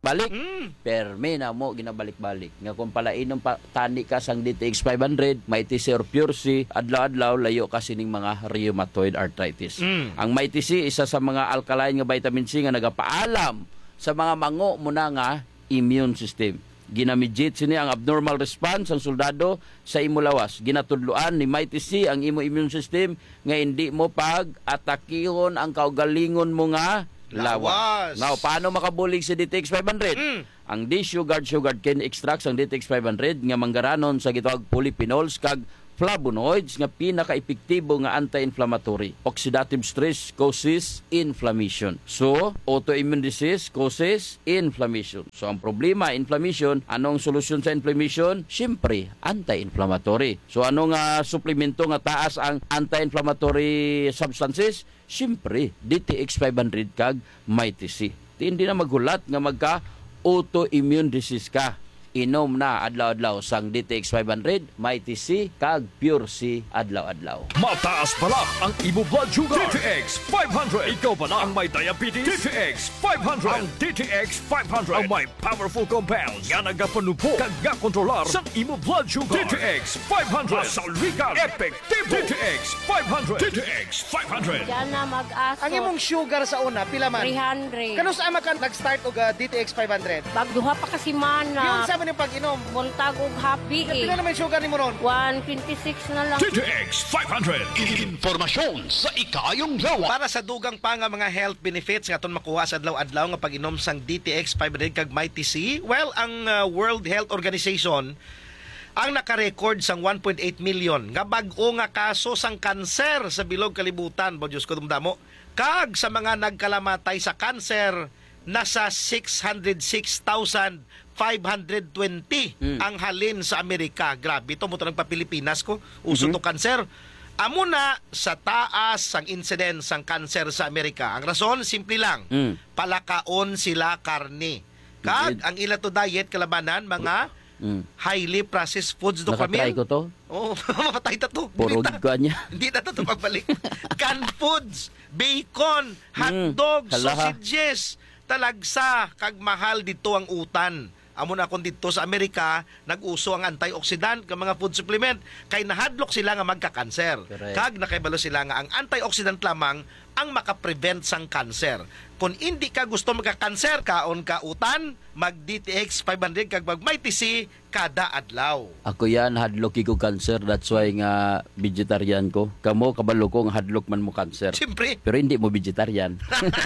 ginabalik-balik. Permi na mo ginabalik-balik. Nga kung pala inom pa, tani ka sang DTX 500, Mighty C or Pure C, adlaw-adlaw layo ka sining mga rheumatoid arthritis. Ang Mighty C isa sa mga alkaline nga vitamin C nga nagapaalam sa mga mango mo na nga immune system. Ginamidjit sini ang abnormal response ang soldado sa imo lawas. Ginatudluan ni Mighty C ang imo immune system nga hindi mo pag-atakihon ang kaugalingon mo nga lawas. Now, paano makabulig si DTX 500? Ang D-Sugard cane extracts ang DTX 500 nga manggaranon sa gitawag polyphenols kag flavonoids nga pinaka-epektibo nga anti-inflammatory. Oxidative stress causes inflammation. So, autoimmune disease causes inflammation. So, ang problema, inflammation, anong solusyon sa inflammation? Siyempre, anti-inflammatory. So, anong suplemento nga taas ang anti-inflammatory substances? Siyempre, DTX 500 kag Mighty C. Hindi na maghulat nga magka-autoimmune disease ka. Inom na adlaw-adlaw sang DTX 500, Mighty C, kag Pure C adlaw-adlaw. Mataas pala ang imo blood sugar. DTX 500. Ikaw ba na ang may diabetes? DTX 500. Ang DTX 500 ang may powerful compounds nga nagapanupo kag nga kontrolar sa imo blood sugar. DTX 500. Asaligan. Epektibo. DTX 500. DTX 500. Diyan na mag-aso. Ang imong sugar sa una, pila man? 300. Kano sa ama ka nag-start og DTX 500? Bagduha pa kasi Yun mana. sa man yung pag-inom. Buntag og happy Pila eh. naman yung sugar ni mo ron? 126 na lang. DTX 500. Informasyon sa ikayong lawa. Para sa dugang pa nga mga health benefits nga aton makuha sa adlaw-adlaw nga pag-inom sang DTX 500 kag Mighty C, well, ang World Health Organization ang nakarecord sang 1.8 million nga bag-o nga kaso sang kanser sa bilog kalibutan. Bo Diyos ko dumdamo. Kag sa mga nagkalamatay sa kanser, nasa 606,520 ang halin sa Amerika. Grabe, ito mo ito nagpa-Pilipinas ko. Uso to kanser. Amo na sa taas ang incidence ng kanser sa Amerika. Ang rason, simple lang. Palakaon sila karne. Kag, ang ila to diet kalabanan, mga highly processed foods do kami. Nakatry ko to. Oo, mapatay na to. Puro ka niya. Hindi na ito pagbalik. Canned foods, bacon, hotdog, Hala. sausages, talagsa, kag mahal dito ang utan. Amo na kung dito sa Amerika, nag-uso ang antioxidant ng mga food supplement kay nahadlok sila nga magka-cancer. Correct. Kag nakaibalo sila nga ang antioxidant lamang ang makaprevent sang cancer. Kung hindi ka gusto magka-cancer, kaon ka utan, mag-DTX 500 kag mag-Mighty C kada adlaw. Ako yan, hadlok ko cancer. That's why nga vegetarian ko. Kamo, kabalo ko nga hadlok man mo cancer. Siyempre. Pero hindi mo vegetarian.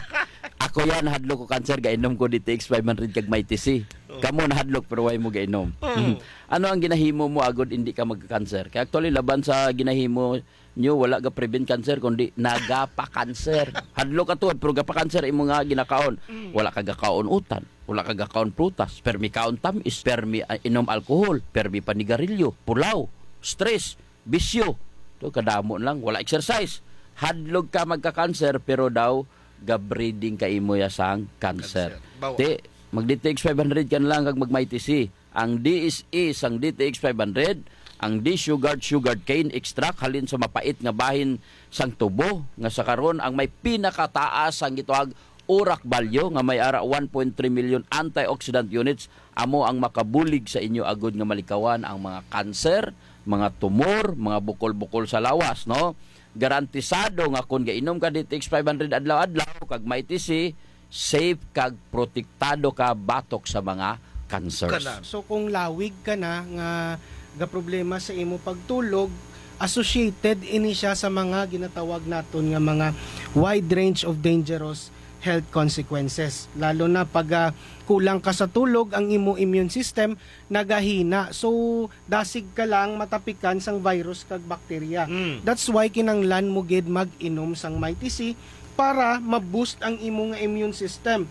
Ako yan, hadlok ko cancer, gainom ko DTX 500 kag Mighty C. Kamo na hadlok pero why mo gainom. Ano ang ginahimo mo agod hindi ka magka-cancer? Kaya actually laban sa ginahimo nyo, wala ka prevent cancer kundi nagapa-cancer. Hadlok ka tuwad pero gapa-cancer imo nga ginakaon. Wala ka gakaon utan, wala ka gakaon prutas, permi kaon tamis, permi inom alcohol, permi panigarilyo, pulaw, stress, bisyo. To kadamo lang, wala exercise. Hadlok ka magka-cancer pero daw ga-breeding ka imo ya sang cancer. Te mag-DTX 500 kan lang kag mag-Mighty C. Ang DSE sang DTX 500, ang D-Sugard cane extract halin sa mapait nga bahin sang tubo nga sa karon ang may pinakataas ang gituag urak value nga may ara 1.3 million antioxidant units amo ang makabulig sa inyo agud nga malikawan ang mga cancer, mga tumor, mga bukol-bukol sa lawas, no? Garantisado nga kung gainom ka DTX 500 adlaw-adlaw kag Mighty C, safe kag protektado ka batok sa mga cancers. So kung lawig ka na nga ga problema sa imo pagtulog, associated ini siya sa mga ginatawag naton nga mga wide range of dangerous health consequences. Lalo na pag kulang ka sa tulog, ang imo immune system nagahina. So dasig ka lang matapikan sang virus kag bakterya. That's why kinanglan mo gid mag-inom sang Mighty C para ma-boost ang imo nga immune system.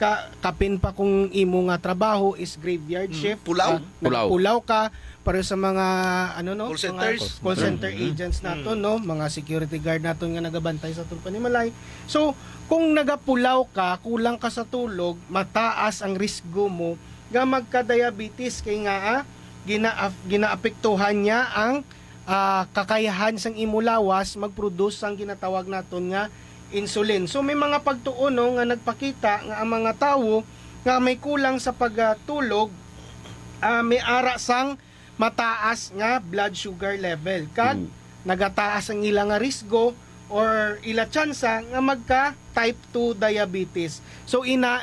Kapin pa kung imo nga trabaho is graveyard shift. Pulaw. Pulaw ka para sa mga Call centers. call center agents naton, no, mga security guard naton nga nagabantay sa atong panimalay. So kung nagapulaw ka, kulang ka sa tulog, mataas ang risgo mo nga magka-diabetes kay nga ginaapektuhan niya ang kakayahan sang imo lawas mag-produce sang ginatawag naton nga insulin. So may mga pagtuon, no, nga nagpakita nga ang mga tawo nga may kulang sa pagtulog, may ara sang mataas nga blood sugar level kag nagataas ang ilang nga risgo or ila tsansa nga magka type 2 diabetes. So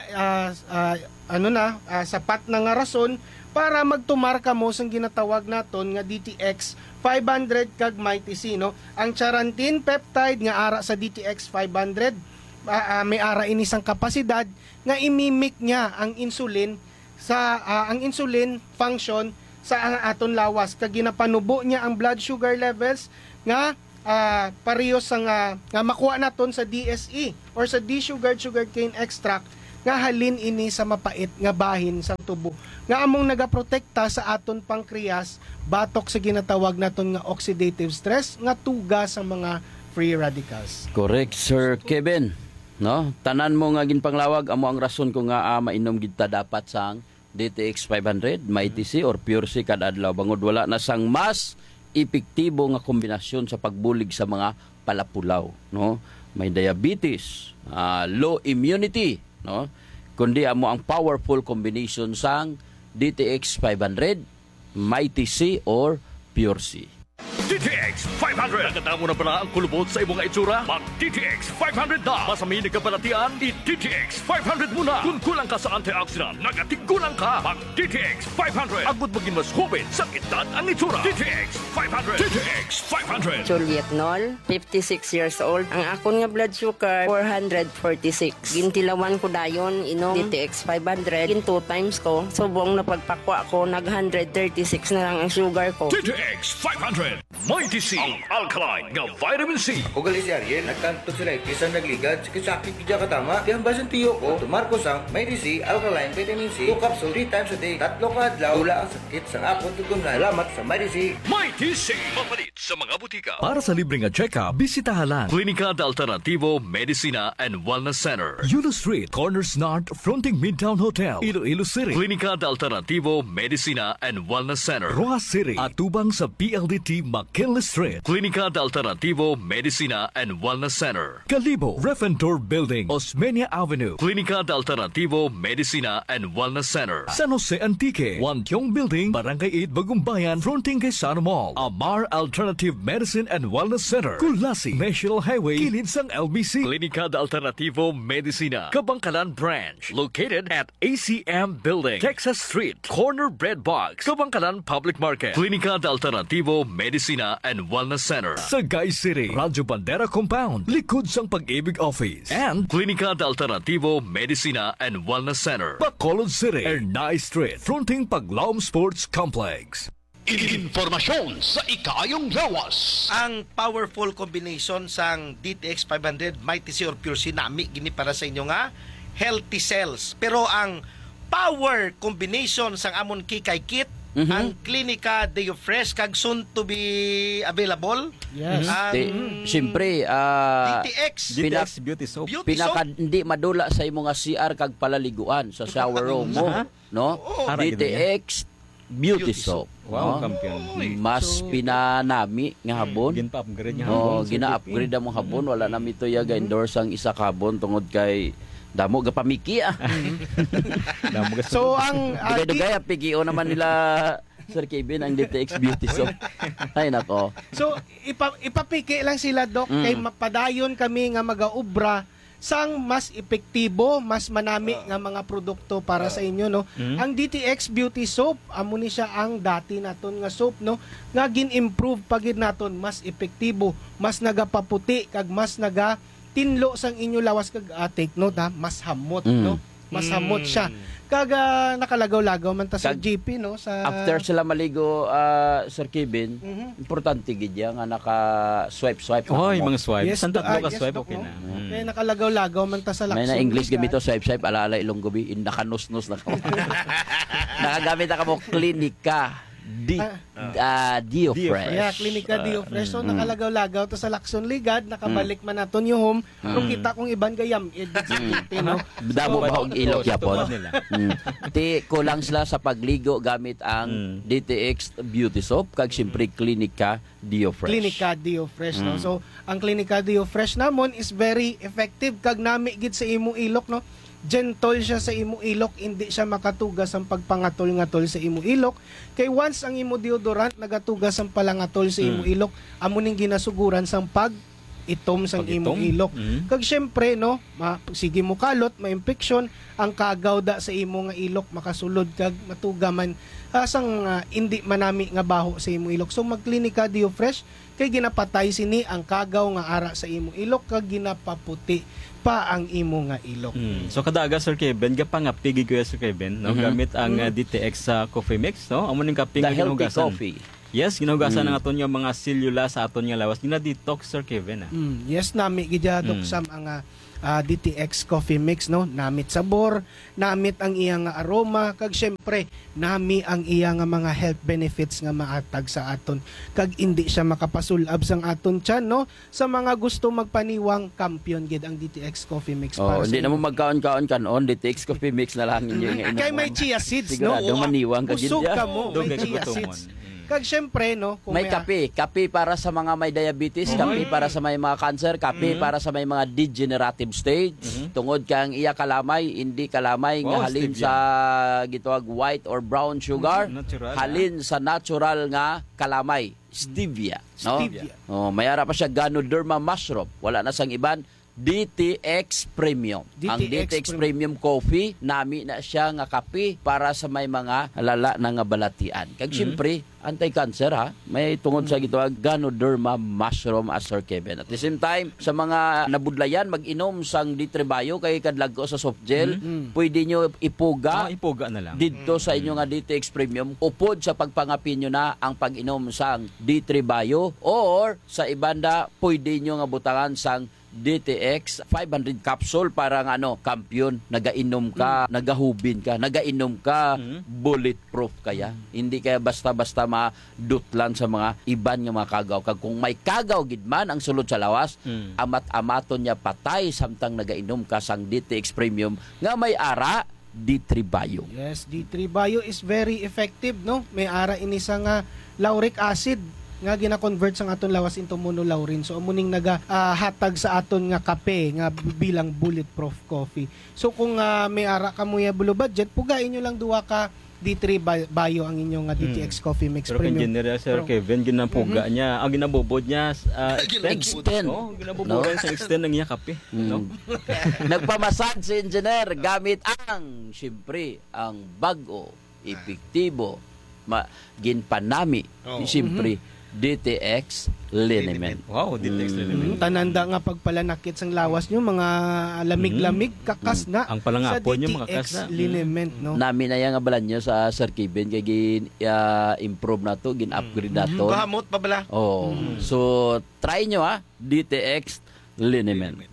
sapat na nga rason para magtumarka mo sang ginatawag naton nga DTX 500 kag MyTC, no? Ang charantin peptide nga ara sa DTX 500 may ara ini sang kapasidad nga imimik niya ang insulin sa ang insulin function sa aton lawas kag ginapanubo niya ang blood sugar levels nga parehas sang nga makuha naton sa DSE or sa sugarcane extract nga halin ini sa mapait nga bahin sa tubo nga among nagaprotekta sa aton pancreas batok sa ginatawag naton nga oxidative stress nga tuga sa mga free radicals. Correct, Sir Kevin. No? Tanan mo nga ginpanglawag amo ang rason ko nga mainom gid ta dapat sang DTX 500, MyTC or Pure C kada adlaw bangod wala na sang mas epektibo nga kombinasyon sa pagbulig sa mga palapulaw, no? May diabetes, low immunity, no? Kundi amo ang powerful combination sang DTX 500, MyTC or Pure C. DTX 500. Nagkatamo na pala ang kulubot sa imong itsura? Mag DTX 500 na. Masaming nagkabalatian, i-DTX 500 muna. Kung kulang ka sa antioxidant, nagatigulang ka. Mag DTX 500. Agud maging mas hubin sa edad ang itsura. DTX 500. DTX 500. Juliet Nol, 56 years old. Ang akon nga blood sugar 446. Gintilawan ko dayon inom DTX 500. Gin 2 times ko. Subong na pagpakwa ko nag 136 na lang ang sugar ko. DTX 500. MyTC, ang alkaline nga vitamin C. O gali si Ariel, nagkanto sila isang nagligad, sakit kidya katama. Di ang basan tiyo ko, tumarko sang MyTC, alkaline, vitamin C, 2 capsule, 3 times a day, 3 ka adlaw, wala ang sakit sang akong tutunan. Salamat sa MyTC. MyTC, mapalit sa mga butika. Para sa libreng check-up, bisitahan lang Klinika de Alternativo Medicina and Wellness Center, Yulo Street, Corners North, fronting Midtown Hotel, Iloilo City. Klinika de Alternativo Medicina and Wellness Center, Rojas City, atubang sa PLDT McKinley Street. Klinika de Alternativo Medicina and Wellness Center, Calibo, Refentor Building, Osmeña Avenue. Klinika de Alternativo Medicina and Wellness Center, San Jose Antique, Wantiong Building, Barangay 8, Bagumbayan, fronting kay Sano Mall. Amar Alternative Medicine and Wellness Center, Kulasi, National Highway, kilid sang LBC. Klinika de Alternativo Medicina, Kabangkalan Branch, located at ACM Building, Texas Street, Corner Bread Box, Kabangkalan Public Market. Klinika de Alternativo Medicina and Wellness Center, Sagay City, Radyo Bandera Compound, likod sang Pag-ibig Office, and Klinika de Alternativo Medicina and Wellness Center, Bacolod City, Ernay Street, fronting Paglaom Sports Complex. Informasyon sa ikayong lawas. Ang powerful combination sang DTX 500, MyTC or Pure C nami gini para sa inyo nga healthy cells. Pero ang power combination sang amon kikay kit ang Klinika Deo Fresh kag soon to be available. Yes. Ang Siyempre, DTX Beauty Soap. pinaka hindi madula sa imong nga CR kag palaliguan sa shower room mo, no? DTX Beauty Soap. Wow, no? kampiyon. Mas pinanami nga habon. Gina-upgrade niya Oh, gina-upgrade mo habon, wala na mito ya ga-endorse ang isa ka habon tungod kay damo gapamiki So ang dugay pigio naman nila Sir Kevin ang DTX Beauty Soap. Ay nako. So ipapiki lang sila Dok kay mapadayon kami nga magaubra sang mas epektibo, mas manami nga mga produkto para sa inyo, no. Ang DTX Beauty Soap amo ni siya ang dati naton nga soap, no, nga gin-improve pagid naton, mas epektibo, mas nagapaputi kag mas naga tinlo sang inyo lawas kag take note ha, mas hamot, no, mas hamot siya kag nakalagaw-lagaw man ta sa GP, no, sa After sila maligo, Sir Kevin, importante gid ya nga naka-swipe Oh, yung mga swipe. Yes, Saan tatlo ka yes, swipe? Dok, Okay no? na. Kaya nakalagaw-lagaw man ta sa may Lacson. na English gamito swipe alaala ilong gabi nakanus-nus na ko. Nakagamit ako mo Klinika Deo Fresh. Yeah, Klinika Deo Fresh. So nakalagaw-lagaw to sa Lacson Ligad, nakabalik man naton yung home. Kung kita kong iban gayam, no. Damo ba og ilok yapon? nila. Ti kulang sila sa pagligo gamit ang DTX Beauty Soap kag siyempre Klinika Deo Fresh. Klinika Deo Fresh, no. So ang Klinika Deo Fresh namon is very effective kag nami gid sa imong ilok, no. gentle siya sa imo ilok, hindi siya makatugas ang pagpangatol-ngatol sa imo ilok. Kay once ang imo deodorant nagatugas ang palangatol sa imo ilok, amo ning ginasuguran sang itom sang imong ilok. Kag syempre no, sige mo kalot, ma-infection ang kagaw da sa imo nga ilok, makasulod kag matuga man sang hindi manami nga baho sa imo ilok. So magklinika DeoFresh kay ginapatay sini ang kagaw nga ara sa imo ilok kag ginapaputi pa ang imo nga ilok. So kadaga Sir Kevin, gapa nga pigi ko Sir Kevin, no, gamit ang DTX sa coffee mix, no? Amo ning kaping The healthy ginugasan. coffee. Yes, ginugasan ng aton yung mga selula sa aton nga lawas. Gina-detox Sir Kevin. Yes, nami gidadok sam ang DTX coffee mix, no? Namit sabor, namit ang iyang aroma, kag syempre nami ang iyang mga health benefits nga maatag sa aton. Kag hindi siya makapasulab sang aton tiyan, no? Sa mga gusto magpaniwang, kampiyon gid ang DTX coffee mix para Hindi sa na mo magkaon-kaon kanon, DTX coffee mix na lang inyo nga kay may chia seeds, no? Sigurado maniwang ka gid Busog ya. ka mo, may Dugay chia gutomon. seeds. Kag syempre, no, kung May kape para sa mga may diabetes, kape para sa may mga cancer, kape para sa may mga degenerative stage. Tungod kang iya kalamay, hindi kalamay nga halin stevia. sa gitawag white or brown sugar, Natural, halin sa natural nga kalamay, stevia, no? Stevia. Oh, mayara pa siya Ganoderma mushroom. Wala na sang iban. DTX Premium. Ang DTX Premium Coffee, nami na siya nga kape para sa may mga lala na nga balatian. Kag syempre, anti-cancer ha. May tungod sa gitawag Ganoderma mushroom as Sir Kevin. At the same time, sa mga nabudlayan, mag-inom sang D3 Bio kay kadlag ko sa soft gel, pwede nyo ipuga Ipuga na lang. dito sa inyo nga DTX Premium, upod sa pagpangapin nyo na ang pag-inom sang D3 Bio, or sa ibanda, pwede nyo nga butangan sang DTX 500 capsule para nga kampiyon, nagainom ka, nagahubin ka, nagainom ka, bulletproof kaya. Hindi kaya basta-basta madutlan sa mga iban nga mga kagaw. Kag kung may kagaw gid man ang sulod sa lawas, amat-amaton niya patay samtang nagainom ka sang DTX Premium nga may ara D3 Bio. Yes, D3 Bio is very effective, no? May ara ini sa nga lauric acid nga gina-convert sang aton lawas into monolaurin. So amuning hatag sa aton nga kape nga bilang bulletproof coffee. So kung may ara ka mo ya below budget, pugain nyo lang duwa ka D3 Bio ang inyong DTX coffee mix Pero premium. kung general Sir Kevin, ginapuga niya, ang ginabubod niya, Extend. Oh, ginabubugan sa extend ng iya kape. No? Nagpamasad si engineer gamit ang siyempre ang bago, epektibo, ginpanami, siyempre DTX Liniment. Wow, DTX Liniment. Tananda nga pagpalanakit sang lawas nyo, mga lamig-lamig, kakas na Ang palangapo sa nyo, DTX mga kakas na. liniment, no? Nami na yung abalan nyo sa Sir Kevin kay gin-improve na to, gin-upgrade na to. Gahamot pa bala. Oh. So, try nyo DTX Liniment.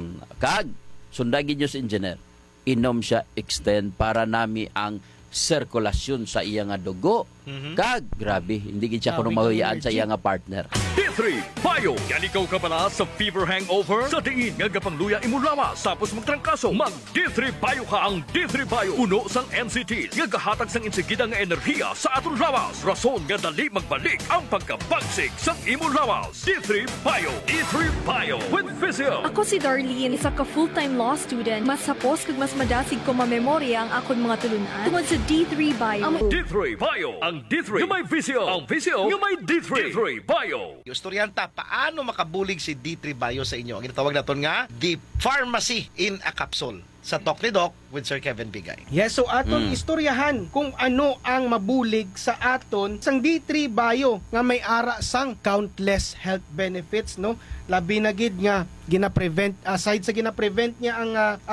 Kag, sundagin nyo sa engineer. Inom siya extend para nami ang sirkulasyon sa iya nga dugo. Kag, grabe, hindi gid siya kuno mahuyaan sa iya nga partner. D3 Bio. Yan ikaw ka pala sa fever hangover? Sa tingin nga gapangluya imo lawas tapos magtrangkaso. Mag D3 Bio ka ang D3 Bio. Uno sang NCT nga gahatag sang insigida nga enerhiya sa aton lawas. Rason nga dali magbalik ang pagkabagsik sang imo lawas. D3 Bio. D3 Bio with Physio. Ako si Darlene, isa ka full-time law student. Mas sapos kag mas madasig ko mamemorya ang akon mga tulunan tungod sa D3 Bio. D3 Bio. Ang D3 nga may Physio. Ang Physio nga may D3. D3 Bio. Estudyanta, paano makabulig si D3 Bio sa inyo? Ang ginatawag naton nga, The Pharmacy in a Capsule. Sa Talk ni Doc with Sir Kevin Bigay. Yes, so aton istoryahan kung ano ang mabulig sa aton sang D3 Bio nga may ara sang countless health benefits, no? Labi na gid nga gina-prevent, aside sa gina-prevent niya ang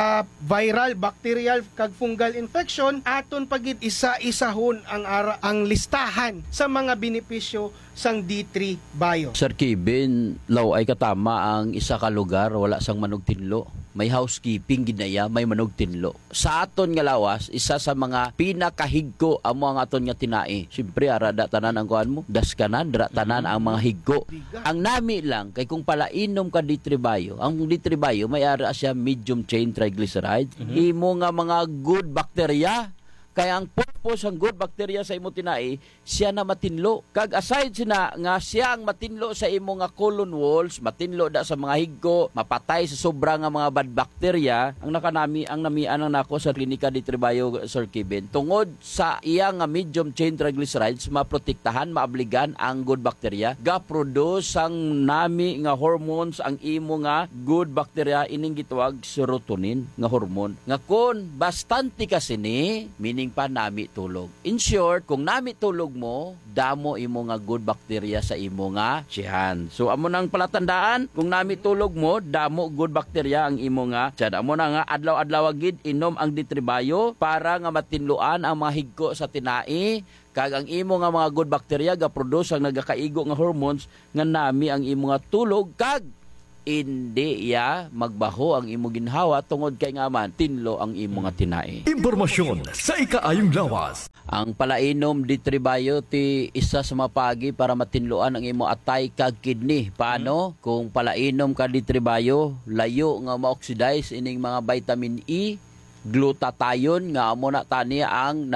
viral, bacterial kag fungal infection, aton pagid isa-isahon ang listahan sa mga benepisyo sang D3 Bio. Sir Kevin, law ay katama ang isa ka lugar wala sang manugtinlo. May housekeeping ginaya, may manugtinlo. Sa aton nga lawas, isa sa mga pinakahigko amo ang aton nga tinai. Siyempre, arada tanan ang kuan mo, daskanan, dra tanan ang mga higko. Ang nami lang, kay kung pala inom ka D3 Bio, ang D3 Bio, may ara siya medium chain triglycerides. Imo nga mga good bacteria, kaya ang purpose Tapos ang good bacteria sa imo tinai, siya na matinlo. Kag aside sina nga siya ang matinlo sa imo nga colon walls, matinlo da sa mga higko, mapatay sa sobra nga mga bad bacteria, ang namian ang nako sa klinika di Tribayo, Sir Kevin, tungod sa iya nga medium chain triglycerides, maprotektahan, maabligan ang good bacteria, ga-produce ang nami nga hormones ang imo nga good bacteria, ining gitawag serotonin nga hormone. Nga kun bastante kasi ni, meaning pa nami tulog. In short, kung nami tulog mo, damo imo nga good bacteria sa imo nga tiyan. So amo nang palatandaan, kung nami tulog mo, damo good bacteria ang imo nga tiyan. Amo na nga adlaw-adlaw gid inom ang Ditribayo para nga matinluan ang mga higko sa tinai, kag ang imo nga mga good bacteria ga-produce ang nagakaigo nga hormones nga nami ang imo nga tulog, kag hindi ya magbaho ang imo ginhawa tungod kay nga man tinlo ang imo nga tinai. Impormasyon sa ikaayong lawas. Ang palainom di Tribayo ti isa sa mapagi para matinluan ang imo atay kag kidney. Paano? Kung palainom ka di Tribayo, layo nga ma-oxidize ining mga vitamin E, glutathione nga amo na tani ang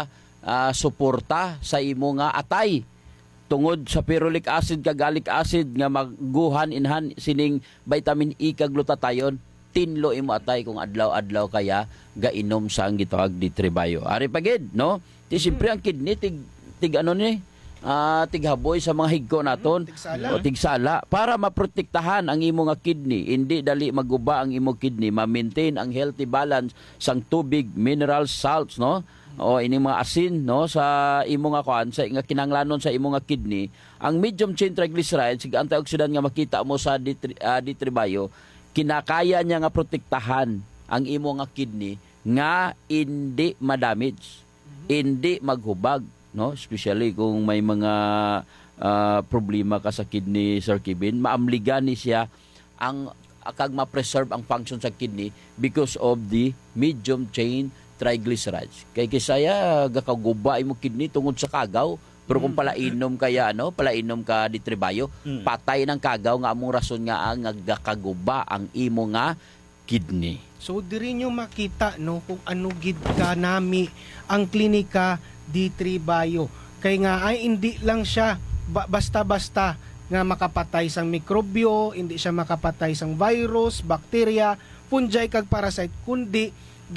suporta sa imo nga atay. Tungod sa ferulic acid kag gallic acid nga maguhan inhan sining vitamin E kag glutathione, tinlo imo atay kung adlaw-adlaw kaya gainom sa ang gitawag di Tribayo. Ari pagid, no? Ti siyempre ang kidney tig ano ni? Tighaboy sa mga higko naton o tigsala para maprotektahan ang imo nga kidney, hindi dali maguba ang imo kidney, ma-maintain ang healthy balance sang tubig, mineral salts, no? O ini mga asin, no, sa imo nga kuan, sa nga kinanglanon sa imo nga kidney. Ang medium chain triglycerides, sig antioxidant nga makita mo sa Ditribayo, kinakaya niya nga protektahan ang imo nga kidney nga hindi ma-damage, hindi maghubag, no, especially kung may mga problema ka sa kidney, Sir Kevin, maamligan ni siya ang kag ma-preserve ang function sa kidney because of the medium chain triglycerides. Kay kisaya gakaguba imo kidney tungod sa kagaw, pero kung palainom palainom ka di Tribayo, patay ng kagaw nga among rason nga ang nagakaguba ang imo nga kidney. So diri nyo makita no kung ano gid ka nami ang klinika di Tribayo. Kay nga ay hindi lang siya basta-basta nga makapatay sang mikrobyo, hindi siya makapatay sang virus, bacteria, fungi kag parasite, kundi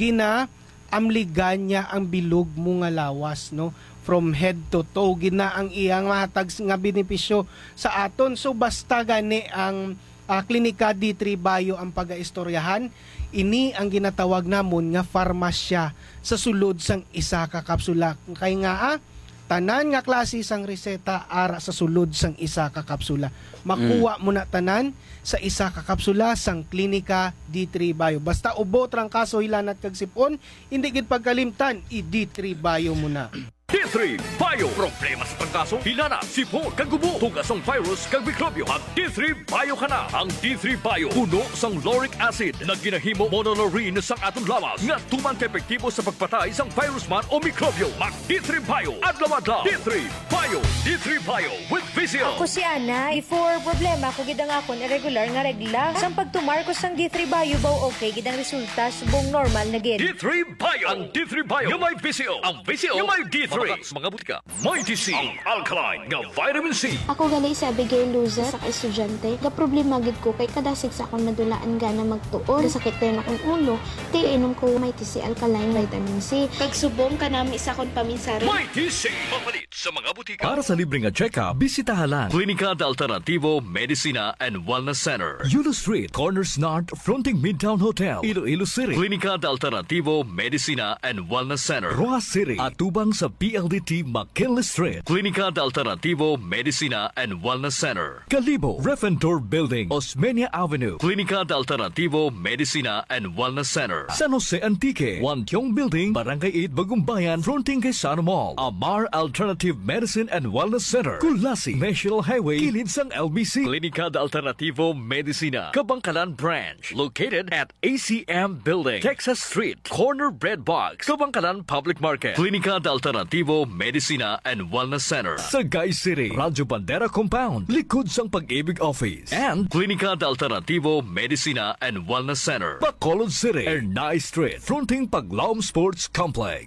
amligan niya ang bilog mo nga lawas, no, from head to toe, gina ang iyang mahatag nga benepisyo sa aton. So basta gani ang klinika di Tribayo ang pagaistoryahan, ini ang ginatawag namon nga farmasya sa sulod sang isa ka kapsula. Kay nga tanan nga klase sang reseta ara sa sulod sang isa ka kapsula. Makuha mo na tanan sa isa ka kapsula sang klinika di Tribayo. Basta ubot rang kaso hilanat kag sipon, hindi gid pagkalimtan, i-di Tribayo mo na. D3 Bio. Problema sa pagkaso, hilana, sipon, kagubo, tugasong virus, kag mikrobyo. Mag D3 Bio ka na. Ang D3 Bio, puno sang lauric acid na ginahimo monolaurin sang atong lawas nga tuman ka-epektibo sa pagpatay sang virus man o mikrobyo. Mag D3 Bio. Adlaw-adlaw. D3 Bio. D3 Bio with Vizio. Ako si Ana. Before problema ko gidang akon irregular nga regla. Sang pagtumar ko sang D3 Bio baw okay gidang resulta subong normal na gid. D3 Bio. Ang D3 Bio yung may Vizio. Ang Vizio yung may D3. Mga butika. Mighty C. Ang alkaline nga vitamin C. Ako gali sa Abigail Loser sa estudyante. Ga problema gid ko kay kadasig sa akong nadulaan gana magtuon. Sakit tayo na akong ulo. Ti inom ko Mighty C alkaline vitamin C. Kag subong kanami sa akong paminsari. Mighty C. Mapalit sa mga butika. Para sa libreng check-up, bisitahalan Klinika de Alternativo Medicina and Wellness Center. Yulo Street, Corners North, fronting Midtown Hotel, Iloilo City. Klinika de Alternativo Medicina and Wellness Center. Roa City, atubang sa PLDT McKinley Street. Klinika de Alternativo Medicina and Wellness Center. Calibo, Refentor Building, Osmeña Avenue. Klinika de Alternativo Medicina and Wellness Center. San Jose Antique, Wantiong Building, Barangay 8, Bagumbayan, fronting kay Sano Mall. Amar Alternative Medicine and Wellness Center. Kulasi, National Highway, kilid sang LBC. Klinika de Alternativo Medicina, Kabangkalan Branch. Located at ACM Building, Texas Street, Corner Bread Box, Kabangkalan Public Market. Klinika de Alternativo Medicina and Wellness Center. Sagay City, Radyo Bandera Compound, likod sang Pag-ibig Office. And Klinika de Alternativo Medicina and Wellness Center. Bacolod City, Ernay Street, fronting Paglaom Sports Complex.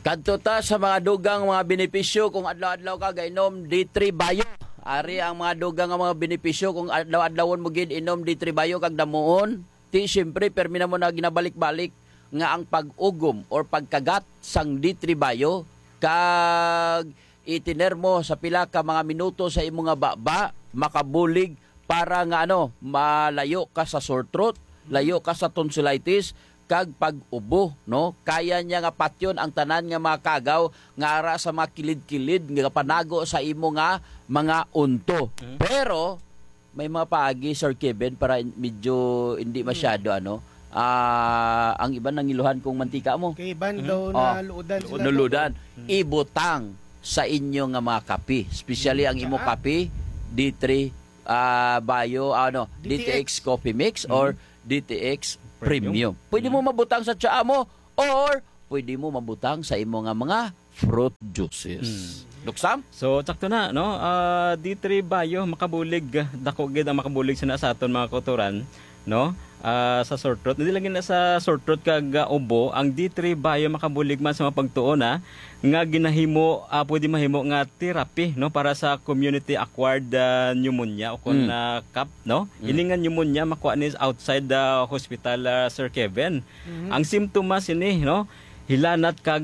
Kadto ta sa mga dugang mga benepisyo kung adlaw-adlaw ka gainom D3 Bio. Ari ang mga dugang nga mga benepisyo kung adlaw-adlawon mo gid inom D3 Bio kag damuon. Ti syempre permi na mo na ginabalik-balik nga ang pag-ugom or pagkagat sang D3 Bio kag itiner mo sa pila ka mga minuto sa imong nga baba makabulig para nga malayo ka sa sore throat, layo ka sa tonsillitis kag pag-ubo, no? Kaya niya nga patyon ang tanan nga mga kagaw nga ara sa mga kilid-kilid nga panago sa imo nga mga unto. Pero may mga paagi, Sir Kevin, para medyo hindi masyado ang iba nangiluhan kong mantika mo. Kay bando na luudan sila. Nuludan. Ibutang sa inyo nga mga kape. Especially ang imo kape, D3 Bio, DTX Coffee Mix or DTX Premium. Pwede mo mabutang sa tsaa mo or pwede mo mabutang sa imo nga mga fruit juices. Luksam? So, sakto na, no? D3 Bio, makabulig. Dako gid ang makabulig sa aton mga kotoran, no? Sa sore throat. Hindi lang na sa sore throat kag ubo, ang D3 Bio makabulig man sa mga pagtuon nga ginahimo, pwede mahimo nga therapy, no? Para sa community acquired pneumonia o kung CAP, no? Ini nga pneumonia makuha ni outside the hospital, Sir Kevin. Ang simptomas ini, no? Hilanat kag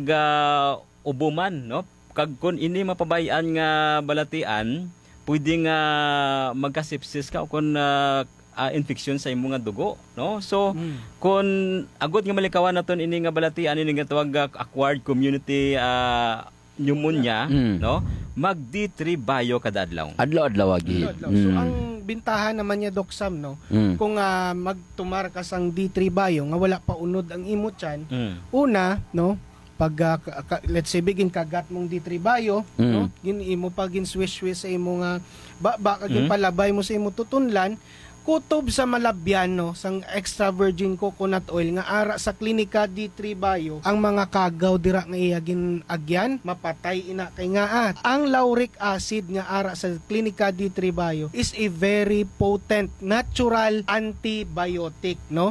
ubo man, no? Kag kun ini mapabayaan nga balatian, pwede nga magka-sepsis ka o kung infection sa imong nga dugo, no? So kun agud nga malikawan naton ini nga balatian ini nga tawag acquired community pneumonia, no? Mag D3 Bio kada adlaw. Adlaw-adlaw agi. So ang bintahan naman niya, Doc Sam, no? Kung magtumar ka sang D3 Bio nga wala pa unod ang imo tiyan, una, no? Pag let's say bigin kagat mong D3 Bio, no? Imo pag swish-swish sa imo nga kag palabay mo sa imo tutunlan, kutob sa malabyan, no, sang extra virgin coconut oil nga ara sa klinika D3 Bio, ang mga kagaw dira nga iyagin agyan mapatay ina kay nga ang lauric acid nga ara sa klinika D3 Bio is a very potent natural antibiotic, no?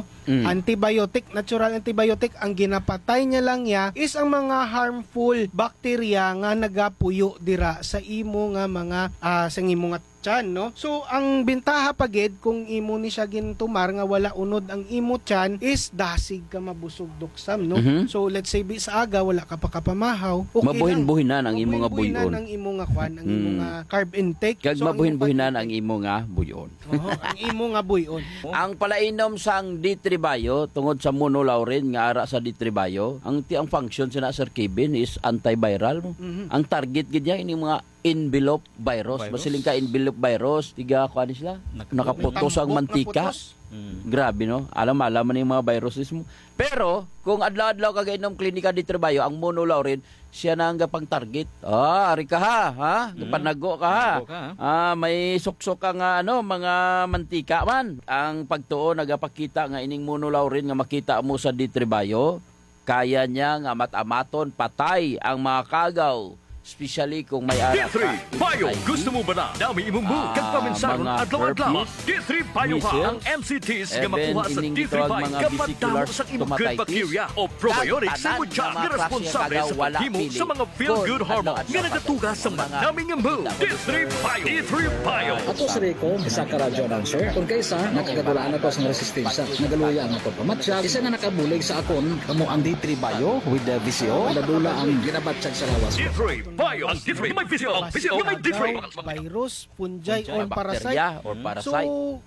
Natural antibiotic. Ang ginapatay niya lang is ang mga harmful bacteria nga nagapuyo dira sa imo nga mga sa imo nga tiyan, no? So ang bintaha pagid kung imo ni siya gintumar nga wala unod ang imo tiyan is dasig ka mabusog, Doc Sam, no? So let's say sa aga wala ka pa kapamahaw, okay, mabuhin-buhinan ang imo nga buyon. Mabuhin-buhinan ang imo nga kwan, ang imo nga carb intake. Kag mabuhin-buhinan ang imo nga buyon. Ang imo nga buyon. Ang palainom sang D3 Bio tungod sa monolaurin nga ara sa D3 Bio, ang function sa Sir Kevin is antiviral. Ang target gid niya ini mga envelope virus. Masiling ka envelope virus, tiga kuan sila. Nakaputos ang mantika. Grabe, no? Alam man yung mga viruses mo. Pero kung adlaw-adlaw ka gainom klinika D3 Bio, ang monolaurin siya na ang gapang target. Ari ka ha? Panago ka ha? May suksok ka nga mga mantika man. Ang pagtuo nagapakita nga ining monolaurin nga makita mo sa D3 Bio, kaya niya nga matamaton patay ang mga kagaw. Especially kung may ara D3 Bio, gusto mo ba na dami imong buhok kag paminsaron adlaw-adlaw? D3 Bio ka ang MCTs nga makuha sa D3 Bio kapag damo sa imong good bacteria o probiotics sa imong tiyan nga responsable sa paghimo sa mga feel-good hormones nga nagatuga sa manaming imbu. D3 Bio. D3 Bio. Ato si Rico, isa ka radyo announcer. Kung kaysa, nakagadulaan ako sa resistensya. Nagaluya ang ako pamatsyag. Isa nga nakabulig sa akon, kamo ang D3 Bio with the VCO. Nadula ang ginabatsyag sa lawas. D3 Bio. Ang D3 may VCO. Ang VCO may D3. Virus, fungi, or parasite. So,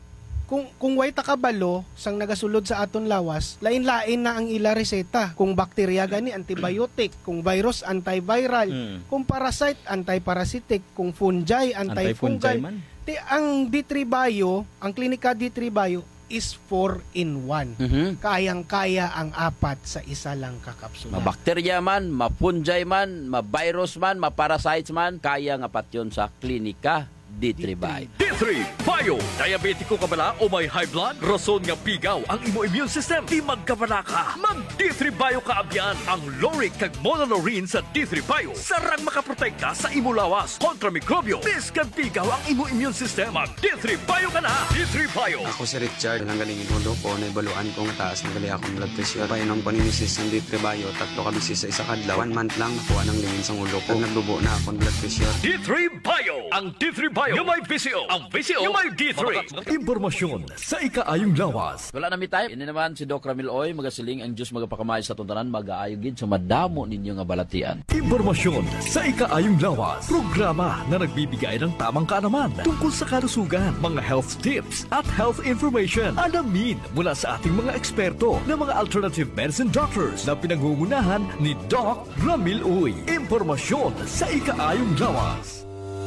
kung way takabalo sang nagasulod sa aton lawas, lain-lain na ang ila reseta. Kung bakterya gani antibiotic, kung virus antiviral, kung parasite antiparasitic, kung fungi antifungal. Ang D3 Bio, ang klinika D3 Bio is 4-in-1. Kayang-kaya ang apat sa isa lang kakapsula. Mabakterya man, mapunjay man, mavirus man, maparasites man, kaya nga pat yun sa klinika D3 Bio. D3 Bio. Diabetiko ka bala o may high blood? Rason nga pigaw ang imo immune system. Di magkabala ka. Mag D3 Bio ka abyan. Ang Loric kag Monolaurin sa D3 Bio. Sarang makaprotekta sa imo lawas kontra mikrobyo. Biskan pigaw ang imo immune system. Mag D3 Bio ka na. D3 Bio. Ako si Richard, lang galingin ulo ko, naibaluan ko nga taas ng gali akong blood pressure. Painom ko ni Mrs. ng D3 Bio, 3 ka bisis sa isa kadlaw. 1 month lang nakuha ng lingin sa ulo ko. Nagdubo na akong blood pressure. D3 Bio. Ang D3 Bio yung may VCO. Ang VCO yung may D3. Impormasyon sa ikaayong lawas. Wala na mi time. Ini naman si Doc Ramil Oy, magasiling ang Diyos magapakamay sa tuntanan, mag-aayogin sa madamo ninyo nga balatian. Impormasyon sa ikaayong lawas. Programa na nagbibigay ng tamang kaalaman tungkol sa kalusugan, mga health tips at health information. Alamin mula sa ating mga eksperto na mga alternative medicine doctors na pinangungunahan ni Doc Ramil Uy. Impormasyon sa ikaayong lawas.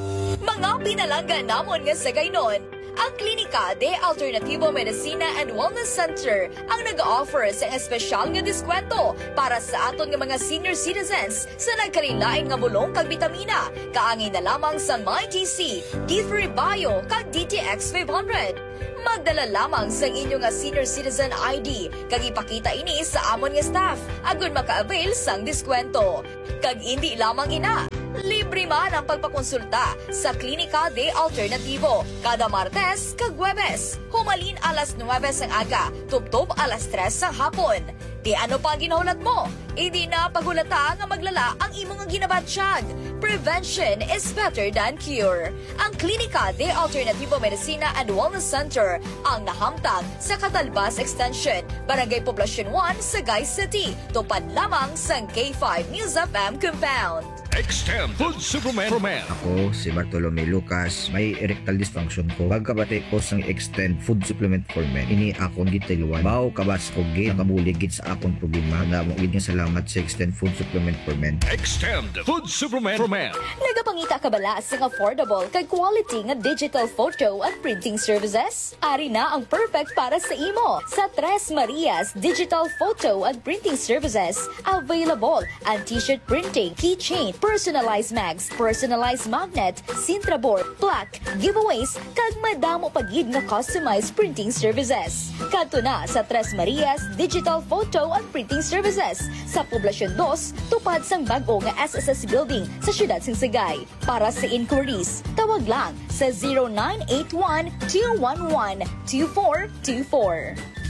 Mga pinalangga namon nga sa gaynon, ang Klinika de Alternativo Medicina and Wellness Center ang nag-offer sa espesyal nga diskwento para sa aton nga mga senior citizens sa nagkalilaing nga bulong kag bitamina. Kaangay na lamang sa MyTC, D3 Bio kag DTX 500. Magdala lamang sa inyo nga senior citizen ID kag ipakita ini sa amon nga staff agon maka-avail sang diskwento. Kag hindi lamang ina, libre man ang pagpakonsulta sa Klinika de Alternativo kada Martes kag Huwebes. Humalin alas 9 sang aga, tubtob alas 3 sang hapon. Di ano pa ginahulat mo? Hindi na pagulata nga maglala ang imong ginabatsyag. Prevention is better than cure. Ang Klinika de Alternativo Medicina and Wellness Center ang nahamtang sa Catalbas Extension, Barangay Poblacion 1, Sagay City. Tupad lamang sa K5 News FM Compound. Extend Food Supplement for Men. Ako si Bartolome Lucas, may erectile dysfunction ko. Pagkabati ko sang Extend Food Supplement for Men, ini akong gitiluan. Bao kabas ko gid, nakabuligid sa akong problema. Namo gid nga salamat sa Extend Food Supplement for Men. Extend Food Supplement for Men. Nagapangita ka bala sa affordable kag quality nga digital photo at printing services? Ari na ang perfect para sa imo. Sa Tres Marias Digital Photo and Printing Services, available ang t-shirt printing, keychain, personalized mags, personalized magnet, Sintra board, plaque, giveaways, kag madamo pagid nga customized printing services. Kadto na sa Tres Marias Digital Photo and Printing Services sa Poblacion 2, tupad sang bag-o nga SSS Building sa siyudad sing Sagay. Para sa inquiries, tawag lang sa 0981-211-2424.